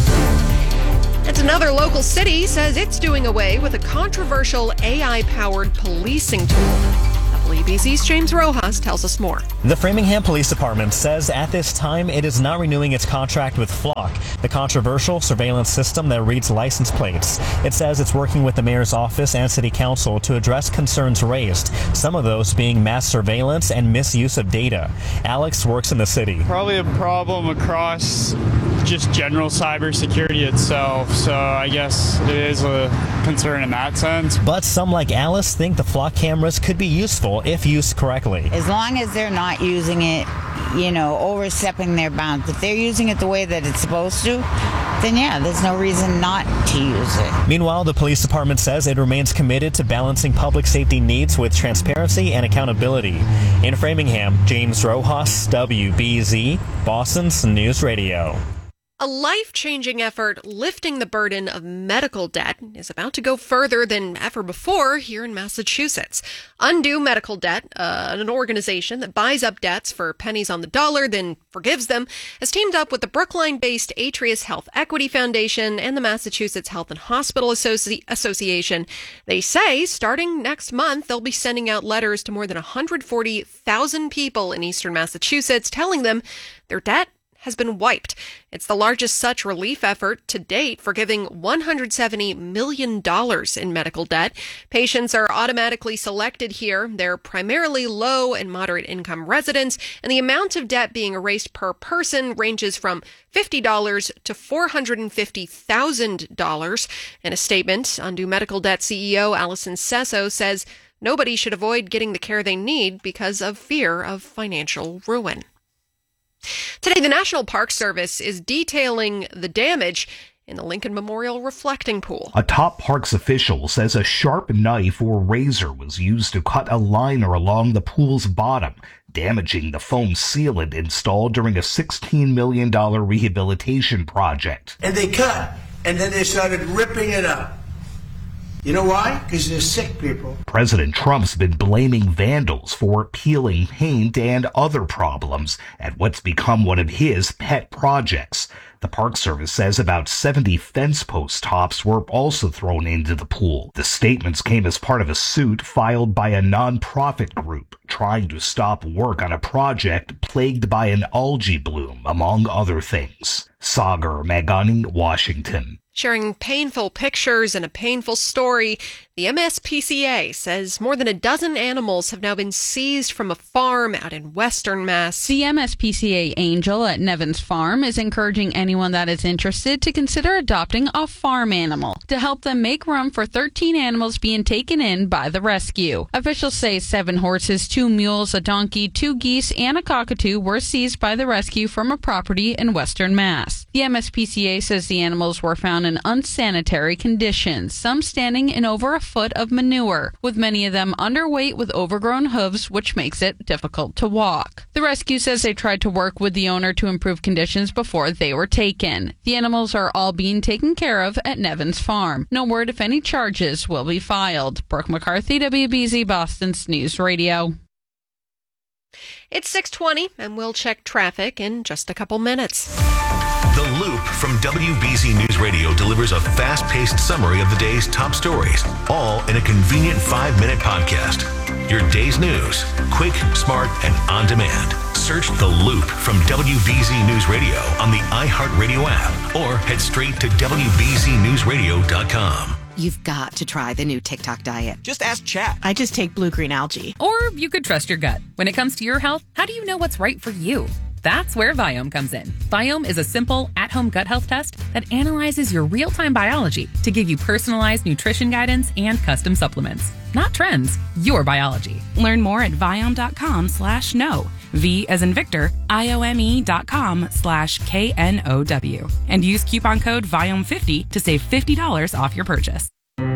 And another local city says it's doing away with a controversial A I-powered policing tool. W B Z's James Rojas tells us more. The Framingham Police Department says at this time it is not renewing its contract with Flock, the controversial surveillance system that reads license plates. It says it's working with the mayor's office and city council to address concerns raised, some of those being mass surveillance and misuse of data. Alex works in the city. Probably a problem across just general cybersecurity itself, so I guess it is a concern in that sense. But some like Alice think the Flock cameras could be useful if used correctly. As long as they're not using it, you know, overstepping their bounds. If they're using it the way that it's supposed to, then yeah, there's no reason not to use it. Meanwhile, the police department says it remains committed to balancing public safety needs with transparency and accountability. In Framingham, James Rojas, W B Z, Boston's News Radio. A life-changing effort lifting the burden of medical debt is about to go further than ever before here in Massachusetts. Undo Medical Debt, uh, an organization that buys up debts for pennies on the dollar, then forgives them, has teamed up with the Brookline-based Atrius Health Equity Foundation and the Massachusetts Health and Hospital Associ- Association. They say starting next month, they'll be sending out letters to more than one hundred forty thousand people in eastern Massachusetts telling them their debt has been wiped. It's the largest such relief effort to date, forgiving one hundred seventy million dollars in medical debt. Patients are automatically selected here. They're primarily low and moderate income residents, and the amount of debt being erased per person ranges from fifty dollars to four hundred fifty thousand dollars. In a statement, Undo Medical Debt C E O Allison Sesso says nobody should avoid getting the care they need because of fear of financial ruin. Today, the National Park Service is detailing the damage in the Lincoln Memorial reflecting pool. A top parks official says a sharp knife or razor was used to cut a liner along the pool's bottom, damaging the foam sealant installed during a sixteen million dollars rehabilitation project. And they cut, and then they started ripping it up. You know why? Because they're sick people. President Trump's been blaming vandals for peeling paint and other problems at what's become one of his pet projects. The Park Service says about seventy fence post tops were also thrown into the pool. The statements came as part of a suit filed by a nonprofit group trying to stop work on a project plagued by an algae bloom, among other things. Sagar Magani, Washington. Sharing painful pictures and a painful story, the M S P C A says more than a dozen animals have now been seized from a farm out in Western Mass. The M S P C A Angel at Nevins Farm is encouraging anyone that is interested to consider adopting a farm animal to help them make room for thirteen animals being taken in by the rescue. Officials say seven horses, two mules, a donkey, two geese, and a cockatoo were seized by the rescue from a property in Western Mass. The M S P C A says the animals were found in unsanitary conditions, some standing in over a foot of manure, with many of them underweight with overgrown hooves, which makes it difficult to walk. The rescue says they tried to work with the owner to improve conditions before they were taken. The animals are all being taken care of at Nevins Farm. No word if any charges will be filed. Brooke McCarthy, W B Z Boston's News Radio. It's six twenty, and we'll check traffic in just a couple minutes. The Loop from W B Z News Radio delivers a fast-paced summary of the day's top stories, all in a convenient five-minute podcast. Your day's news, quick, smart, and on demand. Search The Loop from W B Z News Radio on the iHeartRadio app or head straight to W B Z news radio dot com. You've got to try the new TikTok diet. Just ask Chat. I just take blue green algae. Or you could trust your gut. When it comes to your health, how do you know what's right for you? That's where Viome comes in. Viome is a simple, at-home gut health test that analyzes your real-time biology to give you personalized nutrition guidance and custom supplements. Not trends, your biology. Learn more at Viome.com slash no. V as in Victor, I-O-M-E dot com slash K N O W. And use coupon code Viome fifty to save fifty dollars off your purchase.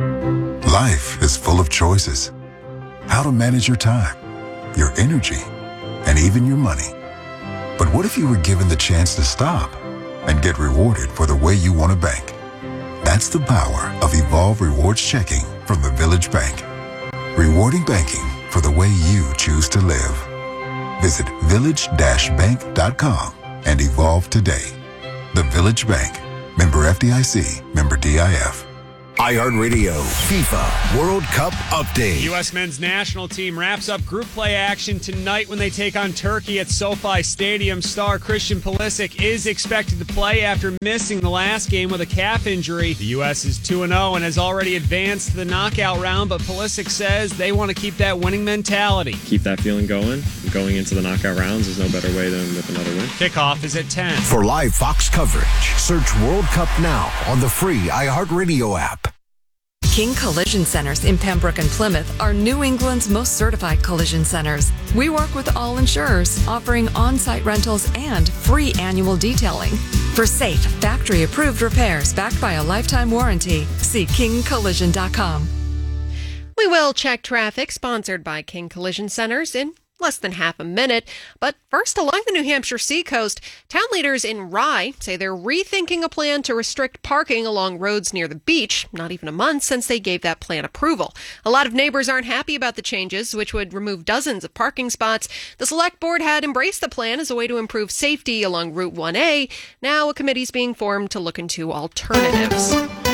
Life is full of choices. How to manage your time, your energy, and even your money. But what if you were given the chance to stop and get rewarded for the way you want to bank? That's the power of Evolve Rewards Checking from the Village Bank. Rewarding banking for the way you choose to live. Visit village dash bank dot com and evolve today. The Village Bank. Member F D I C. Member D I F. iHeartRadio FIFA World Cup update. U S men's national team wraps up group play action tonight when they take on Turkey at SoFi Stadium. Star Christian Pulisic is expected to play after missing the last game with a calf injury. The U S is two and oh and has already advanced to the knockout round, but Pulisic says they want to keep that winning mentality. Keep that feeling going. Going into the knockout rounds, there's no better way than with another win. Kickoff is at ten. For live Fox coverage, search World Cup now on the free iHeartRadio app. King Collision Centers in Pembroke and Plymouth are New England's most certified collision centers. We work with all insurers, offering on-site rentals and free annual detailing. For safe, factory-approved repairs backed by a lifetime warranty, see king collision dot com. We will check traffic, sponsored by King Collision Centers, in less than half a minute. But first, along the New Hampshire seacoast, town leaders in Rye say they're rethinking a plan to restrict parking along roads near the beach, not even a month since they gave that plan approval. A lot of neighbors aren't happy about the changes, which would remove dozens of parking spots. The select board had embraced the plan as a way to improve safety along Route one A. Now a committee's being formed to look into alternatives.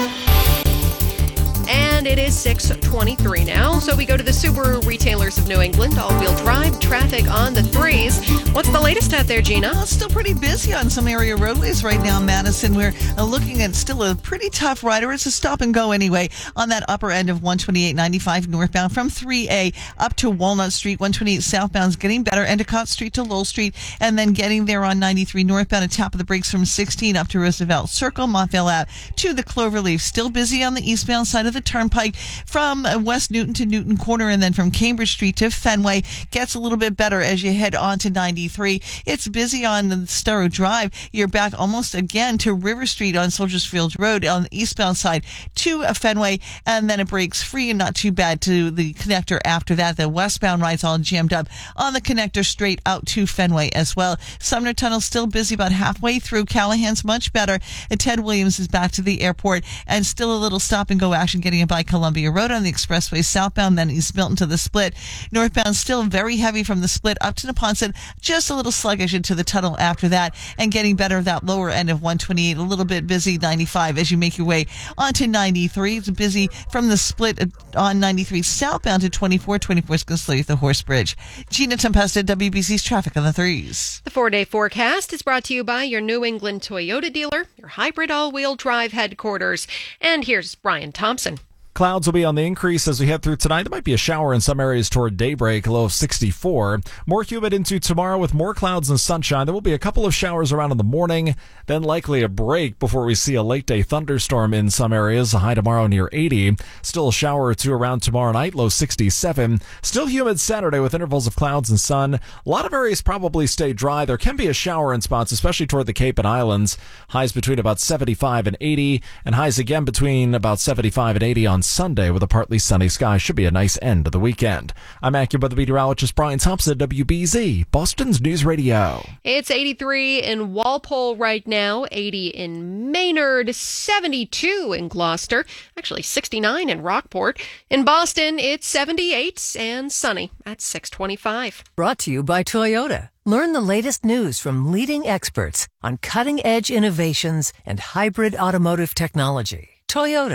And it is six twenty-three now, so we go to the Subaru retailers of New England. All-wheel drive traffic on the threes. What's the latest out there, Gina? Well, it's still pretty busy on some area roadways right now, Madison. We're uh, looking at still a pretty tough ride, or it's a stop and go anyway, on that upper end of one twenty-eight ninety-five northbound from three A up to Walnut Street. one twenty-eight southbound is getting better. Endicott Street to Lowell Street, and then getting there on ninety-three northbound, a tap of the brakes from sixteen up to Roosevelt Circle, Montvale Ave to the Cloverleaf. Still busy on the eastbound side of the Turnpike from West Newton to Newton Corner, and then from Cambridge Street to Fenway. Gets a little bit better as you head on to ninety-three. It's busy on the Starrow Drive. You're back almost again to River Street on Soldiers Field Road on the eastbound side to Fenway, and then it breaks free and not too bad to the connector after that. The westbound ride's all jammed up on the connector straight out to Fenway as well. Sumner Tunnel still busy about halfway through. Callahan's much better. And Ted Williams is back to the airport, and still a little stop and go action getting it by Columbia Road on the expressway southbound, then East Milton to the Split. Northbound still very heavy from the Split up to Neponset, just a little sluggish into the tunnel after that, and getting better that lower end of one twenty-eight, a little bit busy ninety-five as you make your way onto ninety-three. It's busy from the Split on ninety-three southbound to twenty-four. twenty-four is going to slow you at the Horse Bridge. Gina Tempesta, W B C's traffic on the threes. The four-day forecast is brought to you by your New England Toyota dealer, your hybrid all-wheel drive headquarters. And here's Brian Thompson. Clouds will be on the increase as we head through tonight. There might be a shower in some areas toward daybreak, a low of sixty-four. More humid into tomorrow with more clouds and sunshine. There will be a couple of showers around in the morning, then likely a break before we see a late-day thunderstorm in some areas. A high tomorrow near eighty. Still a shower or two around tomorrow night, low sixty-seven. Still humid Saturday with intervals of clouds and sun. A lot of areas probably stay dry. There can be a shower in spots, especially toward the Cape and Islands. Highs between about seventy-five and eighty, and highs again between about seventy-five and eighty on Sunday with a partly sunny sky. Should be a nice end of the weekend. I'm AccuWeather meteorologist Brian Thompson, W B Z, Boston's News Radio. It's eighty-three in Walpole right now, eighty in Maynard, seventy-two in Gloucester, actually sixty-nine in Rockport. In Boston, it's seventy-eight and sunny at six twenty-five. Brought to you by Toyota. Learn the latest news from leading experts on cutting-edge innovations and hybrid automotive technology. Toyota,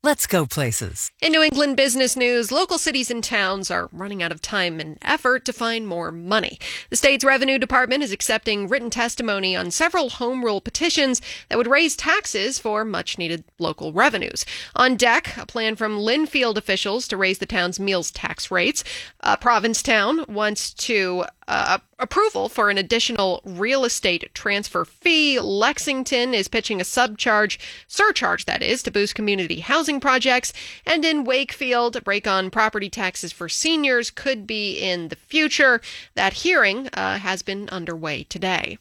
Let's go places. In New England business news, local cities and towns are running out of time and effort to find more money. The state's Revenue Department is accepting written testimony on several home rule petitions that would raise taxes for much-needed local revenues. On deck, a plan from Linfield officials to raise the town's meals tax rates. Uh, Provincetown wants to uh, approval for an additional real estate transfer fee. Lexington is pitching a subcharge, surcharge that is, to boost community housing projects. And in Wakefield, a break on property taxes for seniors could be in the future. That hearing uh, has been underway today.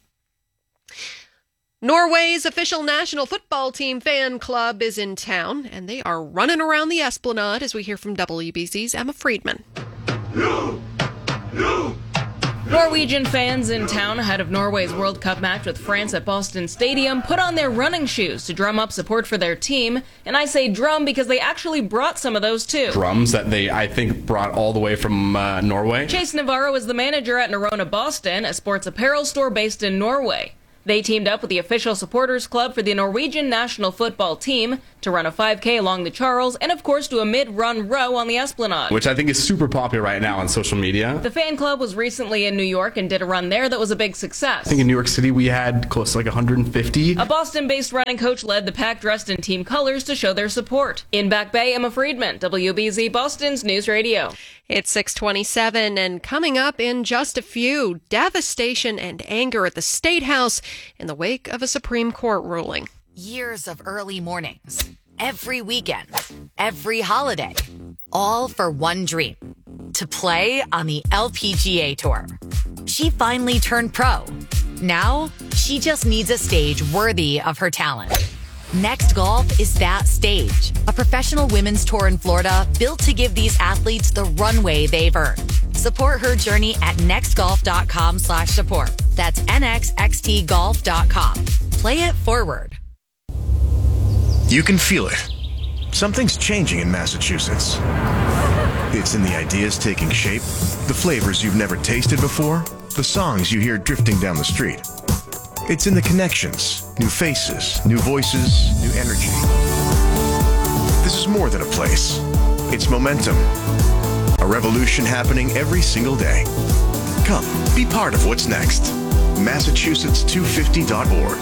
Norway's official national football team fan club is in town, and they are running around the Esplanade, as we hear from W B Z's Emma Friedman. No! No! Norwegian fans in town ahead of Norway's World Cup match with France at Boston Stadium put on their running shoes to drum up support for their team. And I say drum because they actually brought some of those too. Drums that they, I think, brought all the way from uh, Norway. Chase Navarro is the manager at Norona Boston, a sports apparel store based in Norway. They teamed up with the official supporters club for the Norwegian national football team to run a five K along the Charles and, of course, do a mid-run row on the Esplanade, which I think is super popular right now on social media. The fan club was recently in New York and did a run there that was a big success. I think in New York City we had close to like one hundred fifty. A Boston-based running coach led the pack dressed in team colors to show their support. In Back Bay, Emma Friedman, W B Z Boston's News Radio. It's six twenty-seven, and coming up in just a few, devastation and anger at the State House in the wake of a Supreme Court ruling. Years of early mornings, every weekend, every holiday, all for one dream, to play on the L P G A Tour. She finally turned pro. Now, she just needs a stage worthy of her talent. Next Golf is that stage, a professional women's tour in Florida built to give these athletes the runway they've earned. Support her journey at nextgolf.com slash support. That's nxxtgolf dot com. Play it forward. You can feel it. Something's changing in Massachusetts. It's in the ideas taking shape, the flavors you've never tasted before, the songs you hear drifting down the street. It's in the connections, new faces, new voices, new energy. This is more than a place. It's momentum. A revolution happening every single day. Come, be part of what's next. Massachusetts two fifty dot org.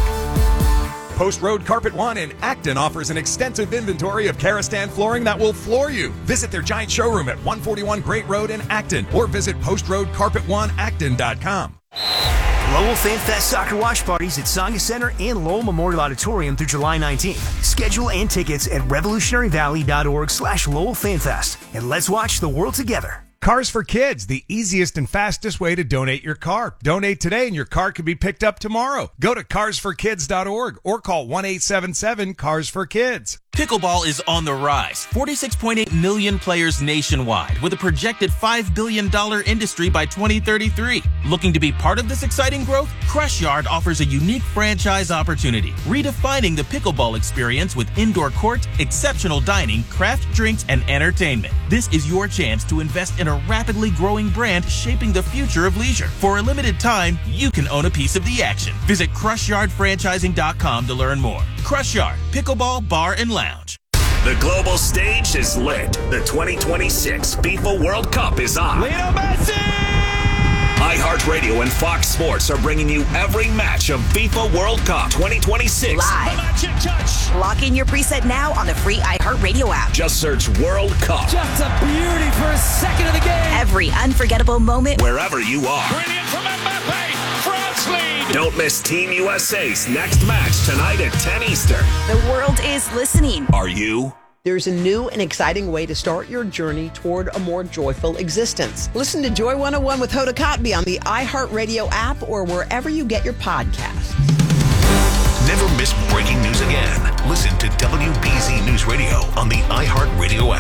Post Road Carpet One in Acton offers an extensive inventory of Karastan flooring that will floor you. Visit their giant showroom at one forty-one Great Road in Acton or visit post road carpet one acton dot com. Lowell Fan Fest soccer watch parties at Saga Center and Lowell Memorial Auditorium through July nineteenth. Schedule and tickets at revolutionary valley dot org slash Lowell Fan Fest. And let's watch the world together. Cars for Kids, the easiest and fastest way to donate your car. Donate today and your car could be picked up tomorrow. Go to cars for kids dot org or call one eight seven seven cars for kids. Pickleball is on the rise. forty-six point eight million players nationwide with a projected five billion dollars industry by twenty thirty-three. Looking to be part of this exciting growth? Crush Yard offers a unique franchise opportunity, redefining the pickleball experience with indoor court, exceptional dining, craft drinks, and entertainment. This is your chance to invest in a rapidly growing brand shaping the future of leisure. For a limited time, you can own a piece of the action. Visit crush yard franchising dot com to learn more. Crush Yard, Pickleball Bar and Lounge. The global stage is lit. The twenty twenty-six FIFA World Cup is on. Lionel Messi! iHeartRadio and Fox Sports are bringing you every match of FIFA World Cup twenty twenty-six. Live. Magic touch. Lock in your preset now on the free iHeartRadio app. Just search World Cup. Just a beauty for a second of the game. Every unforgettable moment. Wherever you are. Brilliant from Mbappe. France lead. Don't miss Team U S A's next match tonight at ten Eastern. The world is listening. Are you? There's a new and exciting way to start your journey toward a more joyful existence. Listen to Joy one oh one with Hoda Kotb on the iHeartRadio app or wherever you get your podcasts. Never miss breaking news again. Listen to W B Z News Radio on the iHeartRadio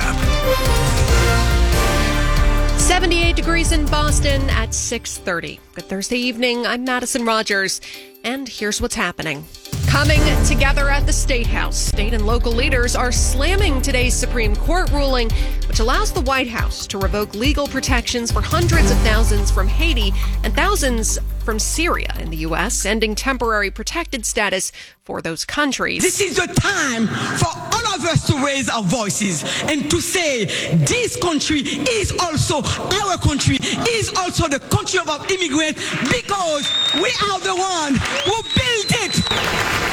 app. seventy-eight degrees in Boston at six thirty. Good Thursday evening. I'm Madison Rogers, and here's what's happening. Coming together at the State House, state and local leaders are slamming today's Supreme Court ruling, which allows the White House to revoke legal protections for hundreds of thousands from Haiti and thousands from Syria in the U S, ending temporary protected status for those countries. This is the time for all of us to raise our voices and to say this country is also our country, is also the country of our immigrants, because we are the one who built it.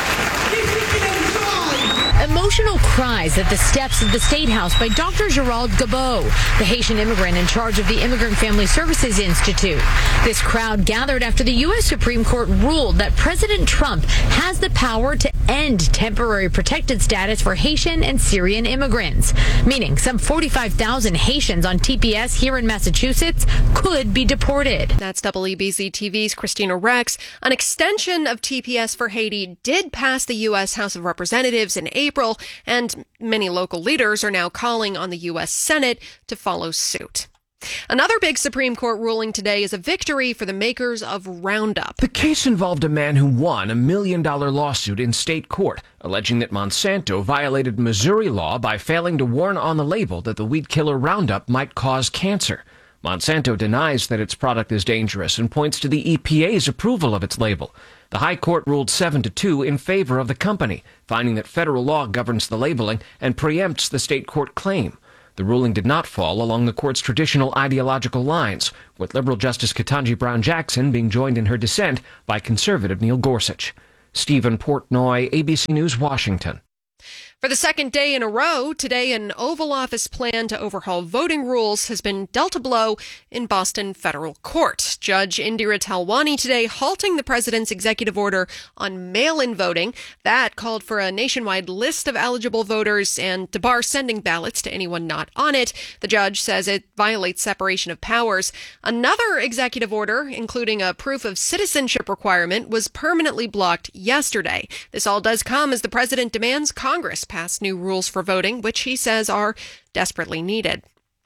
Emotional cries at the steps of the State House by Doctor Gerald Gabot, the Haitian immigrant in charge of the Immigrant Family Services Institute. This crowd gathered after the U S Supreme Court ruled that President Trump has the power to end temporary protected status for Haitian and Syrian immigrants, meaning some forty-five thousand Haitians on T P S here in Massachusetts could be deported. That's W B Z T V's Christina Rex. An extension of T P S for Haiti did pass the U S House of Representatives in April, and many local leaders are now calling on the U S Senate to follow suit. Another big Supreme Court ruling today is a victory for the makers of Roundup. The case involved a man who won a million-dollar lawsuit in state court, alleging that Monsanto violated Missouri law by failing to warn on the label that the weed killer Roundup might cause cancer. Monsanto denies that its product is dangerous and points to the E P A's approval of its label. The High Court ruled seven to two in favor of the company, finding that federal law governs the labeling and preempts the state court claim. The ruling did not fall along the court's traditional ideological lines, with liberal Justice Ketanji Brown Jackson being joined in her dissent by conservative Neil Gorsuch. Stephen Portnoy, A B C News, Washington. For the second day in a row, today an Oval Office plan to overhaul voting rules has been dealt a blow in Boston federal court. Judge Indira Talwani today halting the president's executive order on mail-in voting. That called for a nationwide list of eligible voters and to bar sending ballots to anyone not on it. The judge says it violates separation of powers. Another executive order, including a proof of citizenship requirement, was permanently blocked yesterday. This all does come as the president demands Congress pass new rules for voting, which he says are desperately needed.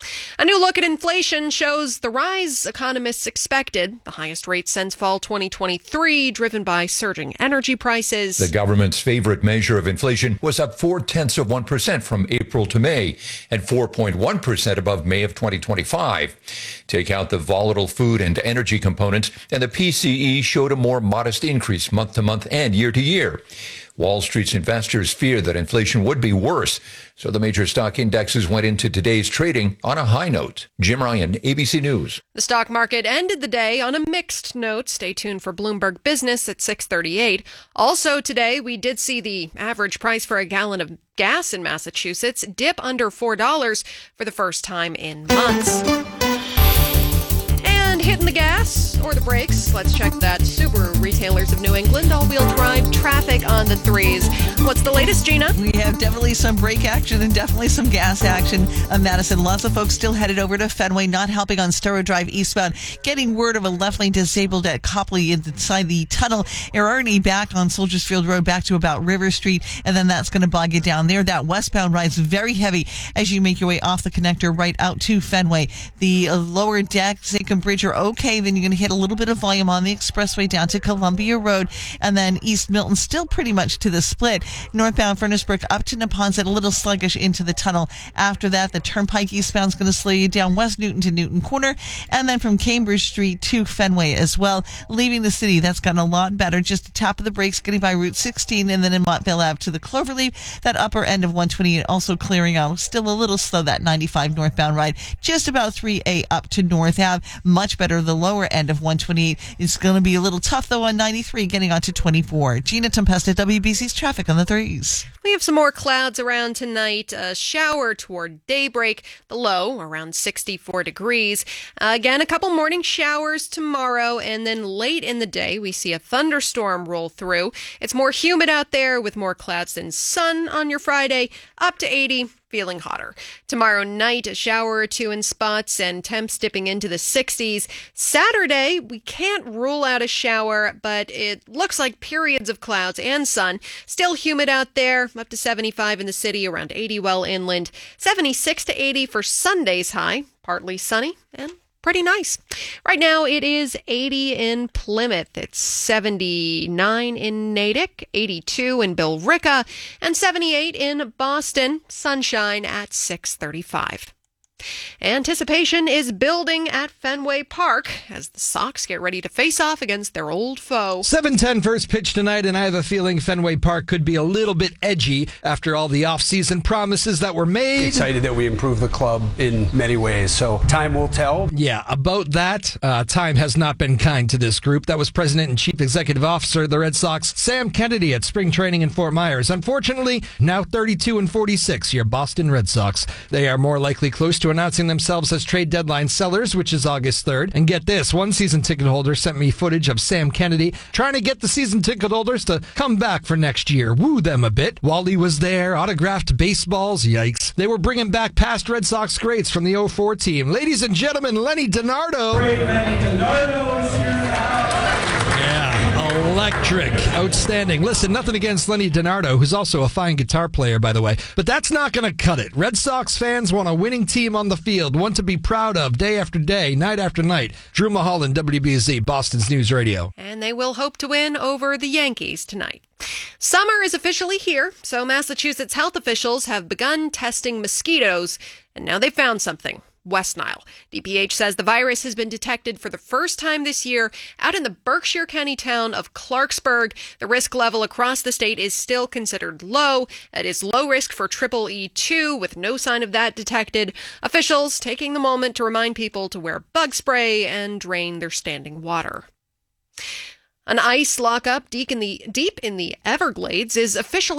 A new look at inflation shows the rise economists expected, the highest rate since fall twenty twenty-three, driven by surging energy prices. The government's favorite measure of inflation was up four-tenths of one percent from April to May and four point one percent above May of twenty twenty-five. Take out the volatile food and energy components, and the P C E showed a more modest increase month to month and year to year. Wall Street's investors fear that inflation would be worse, so the major stock indexes went into today's trading on a high note. Jim Ryan, A B C News. The stock market ended the day on a mixed note. Stay tuned for Bloomberg Business at six thirty-eight. Also today, we did see the average price for a gallon of gas in Massachusetts dip under four dollars for the first time in months. And hitting the gas or the brakes, let's check that. Subaru Retailers of New England all-wheel drive traffic on the threes. What's the latest, Gina? We have definitely some brake action and definitely some gas action on Madison. Lots of folks still headed over to Fenway, not helping on Sturrow Drive eastbound. Getting word of a left lane disabled at Copley inside the tunnel. You're already back on Soldiers Field Road back to about River Street, and then that's going to bog you down there. That westbound ride's very heavy as you make your way off the connector right out to Fenway. The uh, lower deck, Zachem Bridge are okay. Then you're going to hit a little bit of volume on the expressway down to Columbia Road, and then East Milton still pretty much to the split. Northbound Furnace Brook up to Neponset, a little sluggish into the tunnel. After that, the Turnpike eastbound is going to slow you down West Newton to Newton Corner, and then from Cambridge Street to Fenway as well. Leaving the city, that's gotten a lot better. Just a tap of the brakes getting by Route sixteen, and then in Montville Ave to the Cloverleaf. That upper end of one twenty-eight also clearing out. Still a little slow, that ninety-five northbound ride. Just about three A up to North Ave. Much better the lower end of one twenty-eight. It's going to be a little tough, though, on ninety-three, getting on to twenty-four. Gina Tempesta, W B C's traffic on the threes. We have some more clouds around tonight. A shower toward daybreak. The low around sixty-four degrees. Uh, again, a couple morning showers tomorrow, and then late in the day, we see a thunderstorm roll through. It's more humid out there with more clouds than sun on your Friday. Up to eighty. Feeling hotter. Tomorrow night, a shower or two in spots and temps dipping into the sixties. Saturday, we can't rule out a shower, but it looks like periods of clouds and sun. Still humid out there, up to seventy-five in the city, around eighty well inland. seventy-six to eighty for Sunday's high. Partly sunny and pretty nice. Right now it is eighty in Plymouth. It's seventy-nine in Natick, eighty-two in Billerica, and seventy-eight in Boston. Sunshine at six thirty-five. Anticipation is building at Fenway Park as the Sox get ready to face off against their old foe. seven ten first pitch tonight, and I have a feeling Fenway Park could be a little bit edgy after all the offseason promises that were made. Excited that we improved the club in many ways, so time will tell. Yeah, about that, uh, time has not been kind to this group. That was President and Chief Executive Officer of the Red Sox, Sam Kennedy, at spring training in Fort Myers. Unfortunately, now thirty-two and forty-six, your Boston Red Sox. They are more likely close to announcing themselves as trade deadline sellers, which is August third. And get this, one season ticket holder sent me footage of Sam Kennedy trying to get the season ticket holders to come back for next year, woo them a bit. Wally was there, autographed baseballs, yikes. They were bringing back past Red Sox greats from the oh four team. Ladies and gentlemen, Lenny DiNardo. Great Lenny DiNardo is here now. Yeah, electric. Outstanding. Listen, nothing against Lenny DiNardo, who's also a fine guitar player, by the way, but that's not going to cut it. Red Sox fans want a winning team on the field, one to be proud of day after day, night after night. Drew Mulholland, W B Z, Boston's News Radio. And they will hope to win over the Yankees tonight. Summer is officially here, so Massachusetts health officials have begun testing mosquitoes, and now they found something. West Nile. D P H says the virus has been detected for the first time this year out in the Berkshire County town of Clarksburg. The risk level across the state is still considered low. It is low risk for triple E two with no sign of that detected. Officials taking the moment to remind people to wear bug spray and drain their standing water. An ice lockup deep in the, deep in the Everglades is officially